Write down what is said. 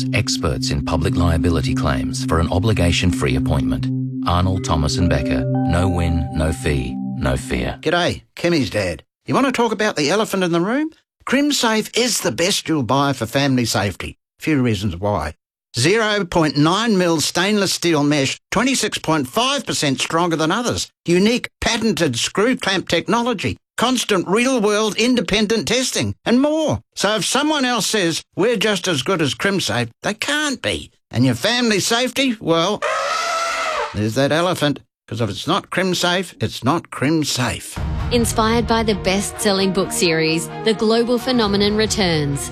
Lawyers, experts in public liability claims for an obligation-free appointment. Arnold, Thomas and Becker. No win, no fee, no fear. G'day, Kimmy's dad. You want to talk about the elephant in the room? CrimSafe is the best you'll buy for family safety. A few reasons why. 0.9mm stainless steel mesh, 26.5% stronger than others. Unique patented screw clamp technology. Constant real-world independent testing. And more. So if someone else says we're just as good as CrimSafe, they can't be. And your family safety, well, there's that elephant. Because if it's not CrimSafe, it's not CrimSafe. Inspired by the best-selling book series, The Global Phenomenon returns.